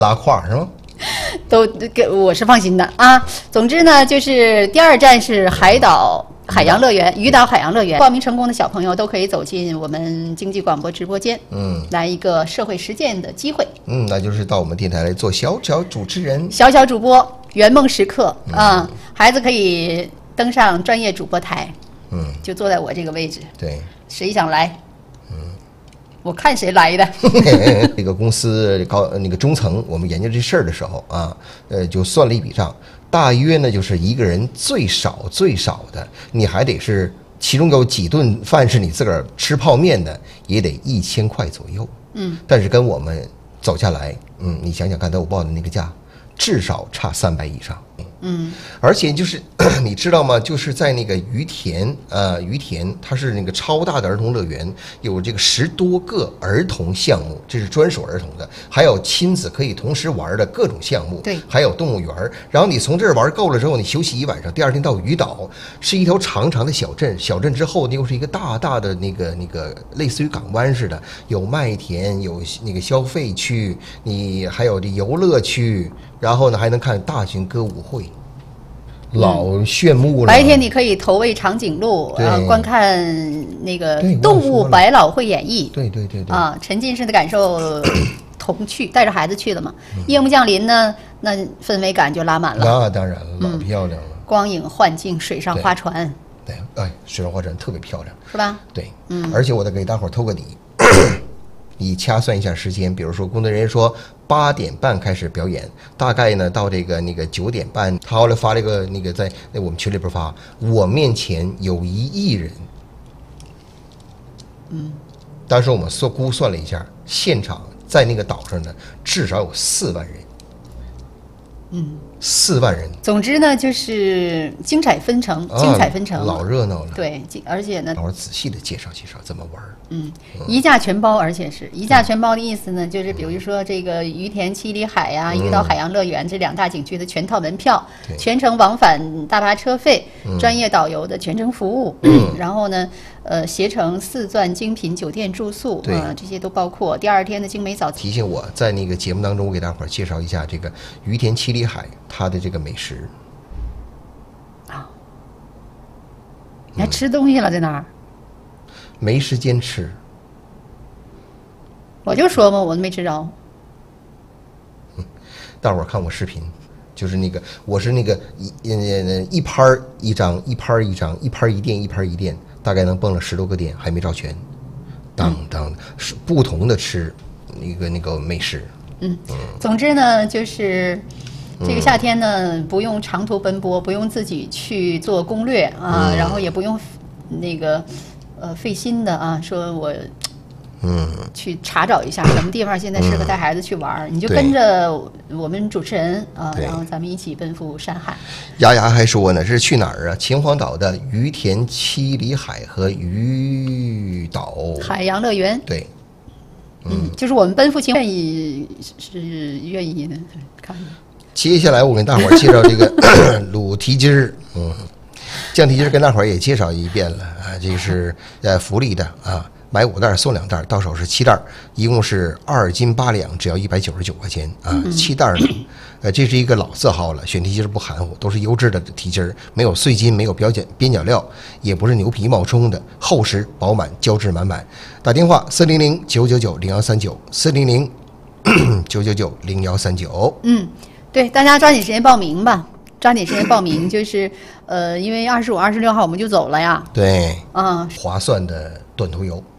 拉胯是吗？ 都给我是放心的啊。总之呢，就是第2站是海洋乐园，鱼岛海洋乐园。报名成功的小朋友都可以走进我们经济广播直播间，来一个社会实践的机会。 那就是到我们电台来做小主持人， 小主播，圆梦时刻啊！孩子可以登上专业主播台，就坐在我这个位置。 对， 谁想来？我看谁来的。 这个公司那个中层，我们研究这事儿的时候啊，就算了一笔账，大约呢就是一个人最少的，你还得是其中有几顿饭是你自个儿吃泡面的，也得1000块左右。但是跟我们走下来，你想想看，我报的那个价，至少差300以上。而且就是你知道吗？就是在那个于田，它是那个超大的儿童乐园，有这个10多个儿童项目，这是专属儿童的，还有亲子可以同时玩的各种项目， 对， 还有动物园。然后你从这儿玩够了之后，你休息一晚上，第2天到鱼岛，是一条长长的小镇，小镇之后又是一个大大的那个类似于港湾似的，有麦田，有那个消费区，你还有这游乐区，然后呢还能看大型歌舞会。老炫目了。 白天你可以投喂长颈鹿，观看那个动物百老汇演绎。 对啊，沉浸式的感受童趣，带着孩子去了嘛。夜幕降临呢，那氛围感就拉满了。 那当然了，老漂亮了。 光影幻境，水上花船。 对，水上花船特别漂亮， 是吧？ 对，而且我得给大伙儿透个底。你掐算一下时间，比如说工作人员说8点半开始表演，大概呢到那个9点半，他后来发了一个在我们群里边发，我面前有1亿人。当时我们估算了一下，现场在那个岛上呢，至少有4万人。4万人。 总之呢，就是精彩纷呈， 老热闹了。 对，而且呢， 我仔细的介绍怎么玩。 一价全包，而且是一价全包的意思呢，就是比如说这个于田七里海呀、鱼岛海洋乐园这2大景区的全套门票，全程往返大巴车费，专业导游的全程服务，然后呢，携程4钻精品酒店住宿，这些都包括。第2天的精美早餐。 提醒我在那个节目当中，我给大伙儿介绍一下这个于田七里海它的这个美食。 你还吃东西了在那儿？ 没时间吃。 我就说嘛，我都没吃着。 大伙儿看我视频，就是我是一拍一张，一拍一张，一拍一垫，一拍一垫，大概能蹦了10多个点，还没照全。是不同的吃那个美食。 总之呢，就是这个夏天呢，不用长途奔波，不用自己去做攻略啊，然后也不用费心的啊，说我去查找一下什么地方现在适合带孩子去玩，你就跟着我们主持人啊，然后咱们一起奔赴山海。 丫丫还说呢，这是去哪儿啊？秦皇岛的于田七里海和鱼岛海洋乐园。 对， 就是我们奔赴秦愿意的看。 接下来我跟大伙儿介绍这个卤蹄筋儿，酱蹄筋儿跟大伙儿也介绍一遍了啊，这是福利的啊，买5袋送2袋，到手是7袋，一共是2斤8两，只要199块钱啊，7袋呢，这是一个老字号了，选蹄筋儿不含糊，都是优质的蹄筋儿，没有碎筋，没有边角料，也不是牛皮冒充的，厚实饱满，胶质满满。打电话400-999-0139，400-999-0139。 对，大家抓紧时间报名吧，就是因为25、26号我们就走了呀。 对，划算的短途游。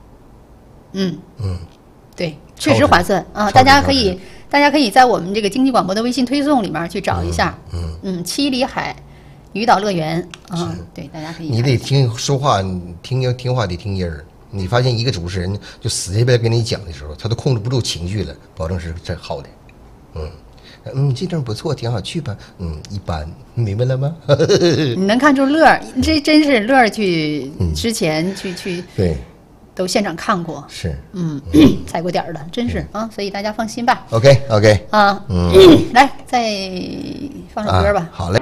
对，确实划算啊！大家可以在我们这个经济广播的微信推送里面去找一下。七里海鱼岛乐园啊，对，大家可以。 你得听说话，听话得听音儿。你发现一个主持人就死乞白跟你讲的时候，他都控制不住情绪了，保证是真好的。这地方不错，挺好，去吧。一般，明白了吗？ 你能看出乐儿，这真是乐儿去之前去对， 都现场看过， 是踩过点儿的，真是啊，所以大家放心吧。 OK 啊，来再放首歌吧。 好嘞。